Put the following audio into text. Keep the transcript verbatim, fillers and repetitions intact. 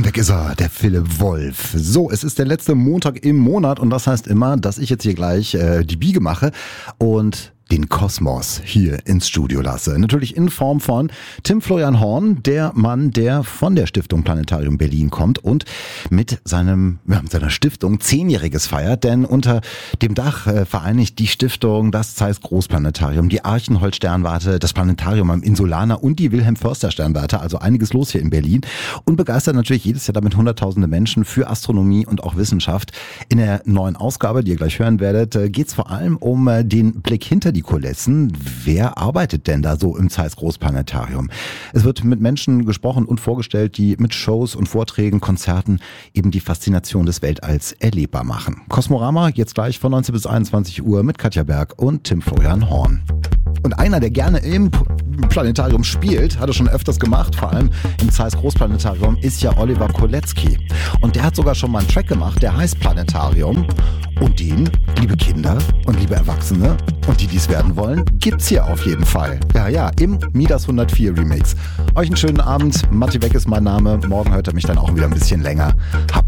weg ist er, der Philipp Wolf. So, es ist der letzte Montag im Monat und das heißt immer, dass ich jetzt hier gleich äh, die Biege mache und den Kosmos hier ins Studio lasse. Natürlich in Form von Tim Florian Horn, der Mann, der von der Stiftung Planetarium Berlin kommt und mit seinem, ja, mit seiner Stiftung Zehnjähriges feiert, denn unter dem Dach äh, vereinigt die Stiftung das Zeiss Großplanetarium, die Archenhold Sternwarte, das Planetarium am Insulaner und die Wilhelm Förster Sternwarte, also einiges los hier in Berlin und begeistert natürlich jedes Jahr damit hunderttausende Menschen für Astronomie und auch Wissenschaft. In der neuen Ausgabe, die ihr gleich hören werdet, äh, geht es vor allem um äh, den Blick hinter die die Kulissen. Wer arbeitet denn da so im Zeiss Großplanetarium? Es wird mit Menschen gesprochen und vorgestellt, die mit Shows und Vorträgen, Konzerten eben die Faszination des Weltalls erlebbar machen. Kosmorama jetzt gleich von neunzehn bis einundzwanzig Uhr mit Katja Berg und Tim Florian Horn. Und einer, der gerne im Planetarium spielt, hat er schon öfters gemacht, vor allem im Zeiss Großplanetarium, ist ja Oliver Kolecki. Und der hat sogar schon mal einen Track gemacht, der heißt Planetarium. Und den, liebe Kinder und liebe Erwachsene und die, die es werden wollen, gibt's hier auf jeden Fall. Ja, ja, im Midas hundertvier Remix. Euch einen schönen Abend. Matti Weck ist mein Name. Morgen hört er mich dann auch wieder ein bisschen länger. Habt